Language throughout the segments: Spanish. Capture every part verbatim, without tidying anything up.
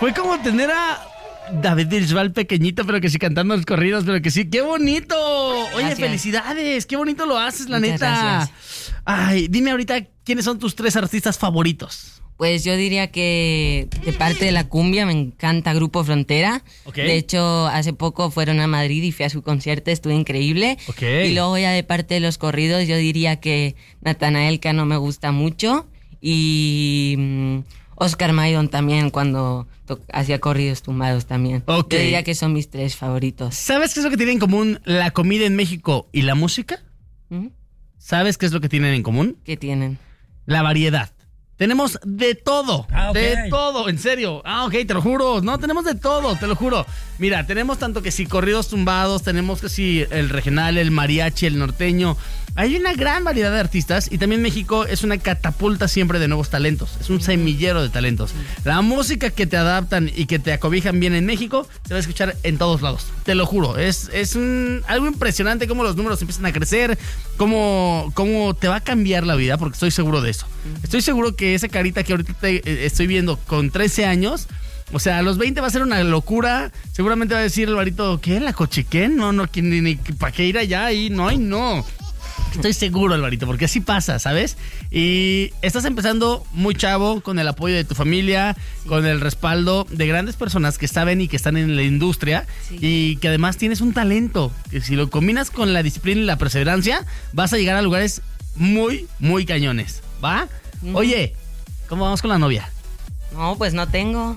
Fue como tener a David Bisbal pequeñito, pero que sí cantando los corridos, pero que sí. ¡Qué bonito! Oye, Gracias. Felicidades. ¡Qué bonito lo haces, la Muchas neta! gracias. Ay, dime ahorita, ¿quiénes son tus tres artistas favoritos? Pues yo diría que de parte de la cumbia me encanta Grupo Frontera. Ok. De hecho, hace poco fueron a Madrid y fui a su concierto, estuvo increíble. Ok. Y luego ya de parte de los corridos, yo diría que Natanael Cano me gusta mucho. Y mm, Oscar Maidon también, cuando to- hacía corridos tumbados también. Ok. Yo diría que son mis tres favoritos. ¿Sabes qué es lo que tienen en común la comida en México y la música? ¿Mm? ¿Sabes qué es lo que tienen en común? ¿Qué tienen? La variedad. Tenemos de todo, Ah, ok. de todo, en serio. Ah, ok, te lo juro. No, tenemos de todo, te lo juro. Mira, tenemos tanto que si corridos tumbados, tenemos que si el regional, el mariachi, el norteño. Hay una gran variedad de artistas y también México es una catapulta siempre de nuevos talentos. Es un semillero de talentos. La música que te adaptan y que te acobijan bien en México se va a escuchar en todos lados. Te lo juro. Es, es un, algo impresionante cómo los números empiezan a crecer, cómo, cómo te va a cambiar la vida, porque estoy seguro de eso. Estoy seguro que esa carita que ahorita te, eh, estoy viendo con trece años, o sea, a los veinte va a ser una locura. Seguramente va a decir Alvarito, ¿qué? ¿La Cochiquén? No, no, ni, ni, ¿para qué ir allá ahí? No, y no. Estoy seguro, Alvarito, porque así pasa, ¿sabes? Y estás empezando muy chavo, con el apoyo de tu familia, sí, con el respaldo de grandes personas que saben y que están en la industria, sí, y que además tienes un talento, que si lo combinas con la disciplina y la perseverancia, vas a llegar a lugares muy, muy cañones, ¿va? Uh-huh. Oye, ¿cómo vamos con la novia? No, pues no tengo.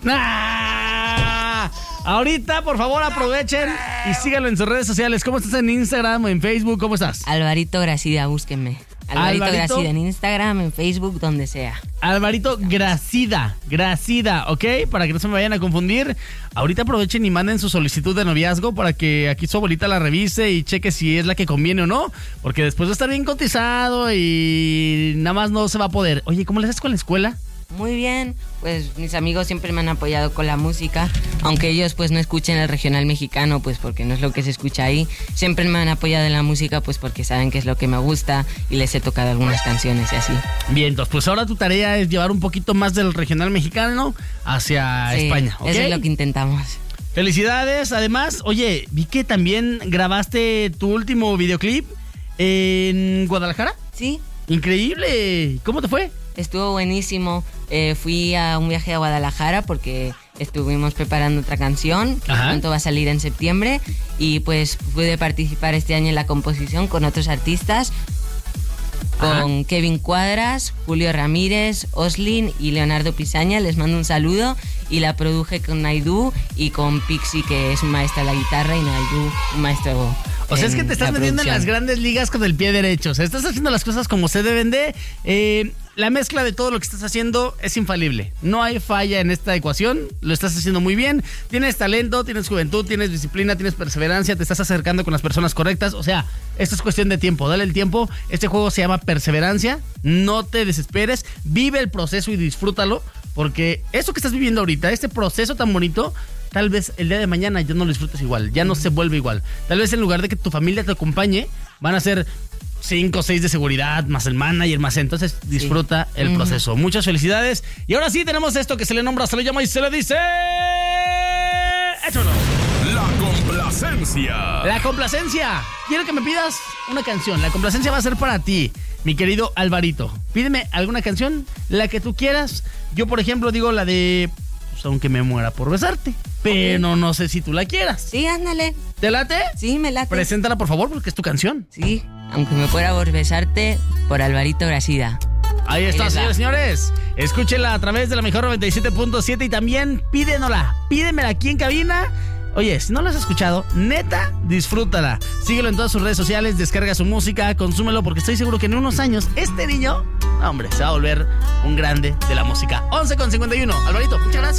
¡Ah! Ahorita, por favor, aprovechen y síganlo en sus redes sociales. ¿Cómo estás en Instagram o en Facebook? ¿Cómo estás? Alvarito Gracida, búsquenme. Alvarito, Alvarito Gracida en Instagram, en Facebook, donde sea. Alvarito Gracida, Gracida, ¿ok? Para que no se me vayan a confundir. Ahorita aprovechen y manden su solicitud de noviazgo para que aquí su abuelita la revise y cheque si es la que conviene o no. Porque después de estar bien cotizado y nada más no se va a poder. Oye, ¿cómo le haces con la escuela? Muy bien, pues mis amigos siempre me han apoyado con la música, aunque ellos pues no escuchen el regional mexicano, pues porque no es lo que se escucha ahí. Siempre me han apoyado en la música, pues porque saben que es lo que me gusta y les he tocado algunas canciones y así. Bien, entonces pues ahora tu tarea es llevar un poquito más del regional mexicano hacia Sí, España, ¿ok? Eso es lo que intentamos. Felicidades, además, oye, vi que también grabaste tu último videoclip en Guadalajara. Sí. Increíble, ¿cómo te fue? Estuvo buenísimo. Eh, fui a un viaje a Guadalajara porque estuvimos preparando otra canción. Ajá. Pronto va a salir en septiembre. Y pues pude participar este año en la composición con otros artistas. Con Ajá. Kevin Cuadras, Julio Ramírez, Oslin y Leonardo Pisaña. Les mando un saludo. Y la produje con Naidu y con Pixie, que es un maestro de la guitarra, y Naidu, un maestro. O sea, es que te estás la metiendo en producción. las grandes ligas con el pie derecho. O sea, estás haciendo las cosas como se deben de. Eh, la mezcla de todo lo que estás haciendo es infalible. No hay falla en esta ecuación. Lo estás haciendo muy bien. Tienes talento, tienes juventud, tienes disciplina, tienes perseverancia. Te estás acercando con las personas correctas. O sea, esto es cuestión de tiempo. Dale el tiempo. Este juego se llama perseverancia. No te desesperes. Vive el proceso y disfrútalo. Porque eso que estás viviendo ahorita, este proceso tan bonito, tal vez el día de mañana ya no lo disfrutes igual, ya no se vuelve igual. Tal vez en lugar de que tu familia te acompañe, van a ser cinco o seis de seguridad, más el manager, más... Entonces disfruta sí. el uh-huh. proceso. Muchas felicidades. Y ahora sí tenemos esto que se le nombra, se le llama y se le dice... ¡Échalo! La complacencia. La complacencia. Quiero que me pidas una canción. La complacencia va a ser para ti, mi querido Alvarito. Pídeme alguna canción, la que tú quieras. Yo, por ejemplo, digo la de... Pues, aunque me muera por besarte. Pero okay. no sé si tú la quieras. Sí, ándale. ¿Te late? Sí, me late. Preséntala, por favor, porque es tu canción. Sí, aunque me fuera por besarte, por Alvarito Gracida. Ahí está, señores, señores. Escúchela a través de la mejor noventa y siete punto siete y también pídenosla. Pídemela aquí en cabina. Oye, si no la has escuchado, neta, disfrútala. Síguelo en todas sus redes sociales, descarga su música, consúmelo, porque estoy seguro que en unos años este niño, hombre, se va a volver un grande de la música. once con cincuenta y uno. Alvarito, muchas gracias.